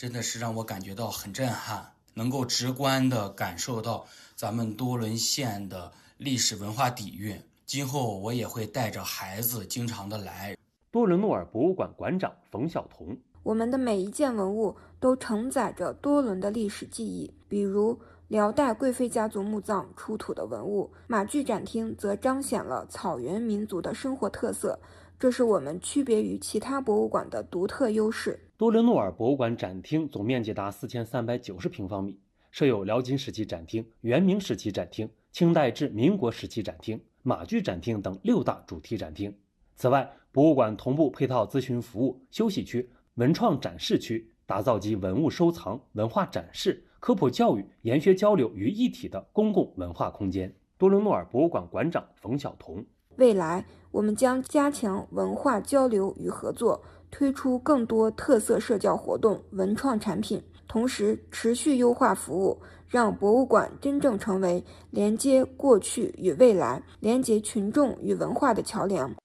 真的是让我感觉到很震撼，能够直观地感受到咱们多伦县的历史文化底蕴。今后我也会带着孩子经常的来。 多伦诺尔博物馆馆长冯晓彤： 我们的每一件文物都承载着多伦的历史记忆，比如辽代贵妃家族墓葬出土的文物，马具展厅则彰显了草原民族的生活特色，这是我们区别于其他博物馆的独特优势。 多伦诺尔博物馆展厅总面积达4390平方米，设有辽金时期展厅、元明时期展厅、清代至民国时期展厅、马具展厅等6大主题展厅。此外，博物馆同步配套咨询服务、休息区、文创展示区，打造集文物收藏、文化展示、科普教育、研学交流于一体的公共文化空间。多伦诺尔博物馆馆长冯晓彤： 未来，我们将加强文化交流与合作，推出更多特色社交活动、文创产品，同时持续优化服务，让博物馆真正成为连接过去与未来、连接群众与文化的桥梁。